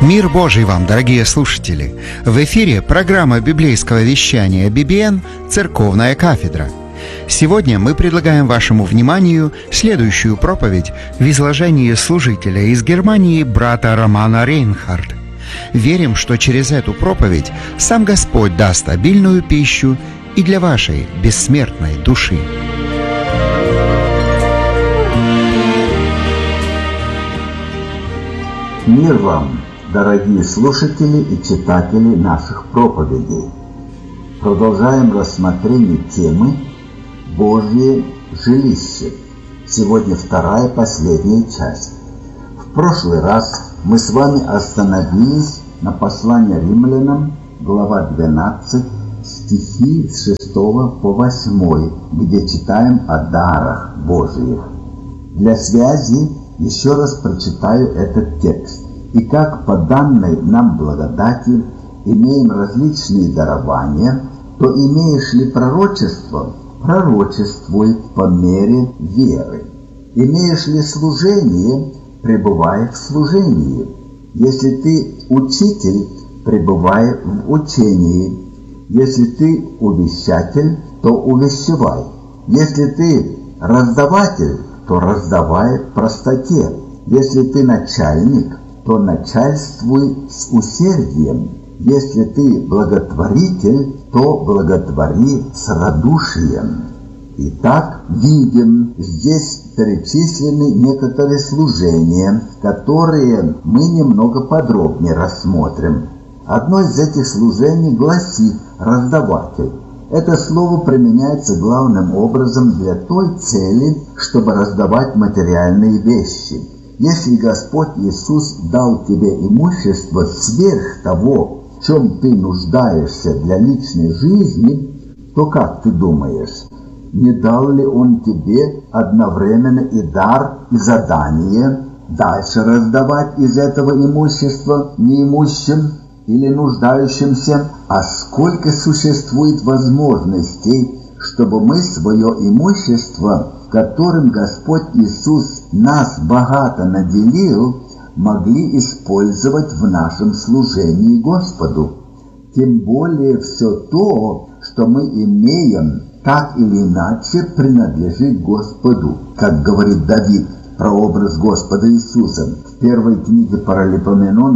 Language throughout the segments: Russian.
Мир Божий вам, дорогие слушатели! В эфире программа библейского вещания BBN «Церковная кафедра». Сегодня мы предлагаем вашему вниманию следующую проповедь в изложении служителя из Германии брата Романа Рейнхард. Верим, что через эту проповедь сам Господь даст обильную пищу и для вашей бессмертной души. Мир вам, дорогие слушатели и читатели наших проповедей. Продолжаем рассмотрение темы «Божье жилище». Сегодня вторая, последняя часть. В прошлый раз мы с вами остановились на послании римлянам, глава 12, стихи с 6 по 8, где читаем о дарах Божьих. Для связи еще раз прочитаю этот текст. И как по данной нам благодати имеем различные дарования, то имеешь ли пророчество, пророчествуй по мере веры. Имеешь ли служение, пребывай в служении. Если ты учитель, пребывай в учении. Если ты увещатель, то увещевай. Если ты раздаватель, то раздавай в простоте. Если ты начальник, то начальствуй с усердием. Если ты благотворитель, то благотвори с радушием. Итак, видим, здесь перечислены некоторые служения, которые мы немного подробнее рассмотрим. Одно из этих служений гласит «раздаватель». Это слово применяется главным образом для той цели, чтобы раздавать материальные вещи. Если Господь Иисус дал тебе имущество сверх того, в чем ты нуждаешься для личной жизни, то как ты думаешь, не дал ли Он тебе одновременно и дар, и задание дальше раздавать из этого имущества неимущим или нуждающимся? А сколько существует возможностей, чтобы мы свое имущество, которым Господь Иисус нас богато наделил, могли использовать в нашем служении Господу. Тем более все то, что мы имеем, так или иначе принадлежит Господу, как говорит Давид, прообраз Господа Иисуса в первой книге Паралипоменон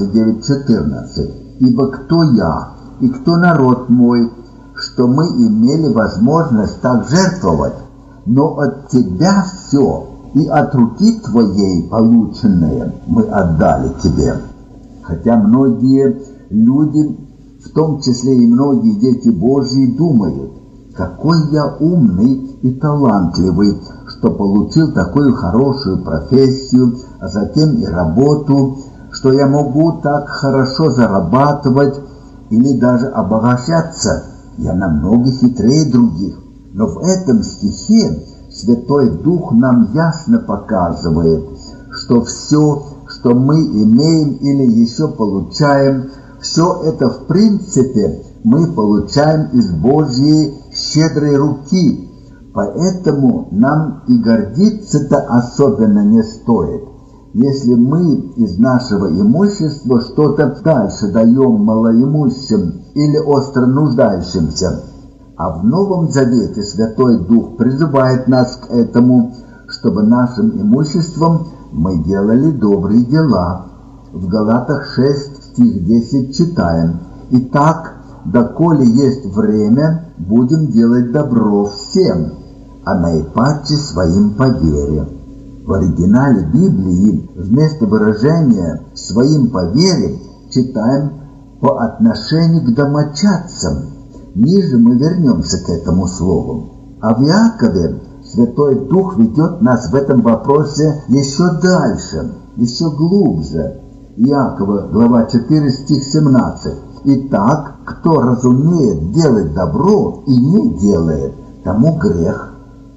29:14. «Ибо кто я и кто народ мой, что мы имели возможность так жертвовать, но от Тебя все, и от руки Твоей полученное мы отдали Тебе». Хотя многие люди, в том числе и многие дети Божьи, думают: какой я умный и талантливый, что получил такую хорошую профессию, а затем и работу, что я могу так хорошо зарабатывать или даже обогащаться. Я намного хитрее других. Но в этом стихе Святой Дух нам ясно показывает, что все, что мы имеем или еще получаем, все это в принципе мы получаем из Божьей щедрой руки. Поэтому нам и гордиться-то особенно не стоит. Если мы из нашего имущества что-то дальше даем малоимущим или остро нуждающимся. А в Новом Завете Святой Дух призывает нас к этому, чтобы нашим имуществом мы делали добрые дела. В Галатах 6, стих 10 читаем: «Итак, доколе есть время, будем делать добро всем, а наипаче своим по вере». В оригинале Библии вместо выражения «своим по вере» читаем «по отношению к домочадцам». Ниже мы вернемся к этому слову. А в Иакове Святой Дух ведет нас в этом вопросе еще дальше, еще глубже. Иакова, глава 4, стих 17. «Итак, кто разумеет делать добро и не делает, тому грех».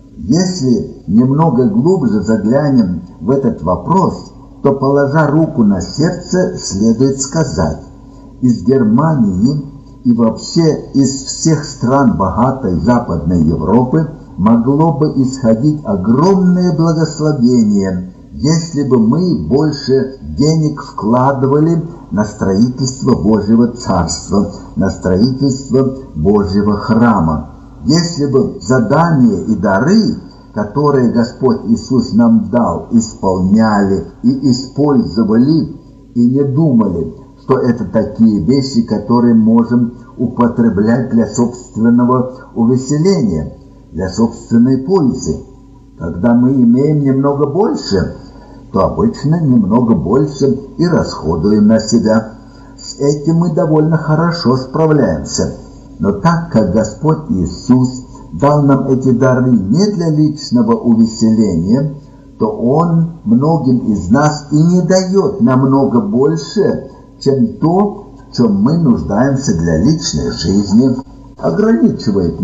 Если немного глубже заглянем в этот вопрос, то, положа руку на сердце, следует сказать: из Германии и вообще из всех стран богатой Западной Европы могло бы исходить огромное благословение, если бы мы больше денег вкладывали на строительство Божьего Царства, на строительство Божьего храма, если бы задания и дары, которые Господь Иисус нам дал, исполняли и использовали, и не думали, что это такие вещи, которые можем употреблять для собственного увеселения, для собственной пользы. Когда мы имеем немного больше, то обычно немного больше и расходуем на себя. С этим мы довольно хорошо справляемся. Но так как Господь Иисус дал нам эти дары не для личного увеселения, то Он многим из нас и не дает намного больше, чем то, в чем мы нуждаемся для личной жизни, ограничивает